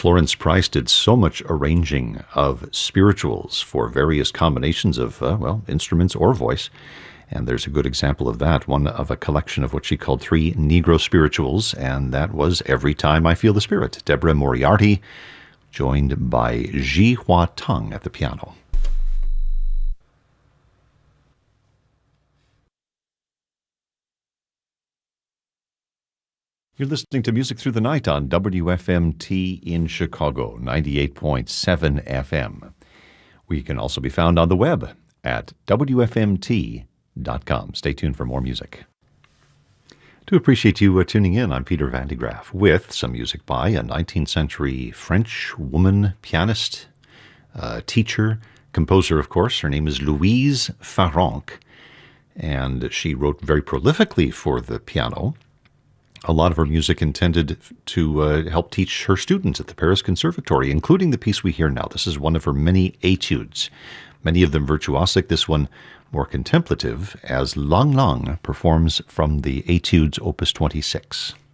Florence Price did so much arranging of spirituals for various combinations of, instruments or voice. And there's a good example of that, one of a collection of what she called 3 Negro spirituals, and that was Every Time I Feel the Spirit. Deborah Moriarty, joined by Ji Hua Tung at the piano. You're listening to Music Through the Night on WFMT in Chicago, 98.7 FM. We can also be found on the web at WFMT.com. Stay tuned for more music. To appreciate you tuning in, I'm Peter Van de Graaff with some music by a 19th century French woman pianist, teacher, composer, of course. Her name is Louise Farrenc, and she wrote very prolifically for the piano. A lot of her music intended to help teach her students at the Paris Conservatory, including the piece we hear now. This is one of her many etudes, many of them virtuosic, this one more contemplative, as Lang Lang performs from the Etudes Opus 26.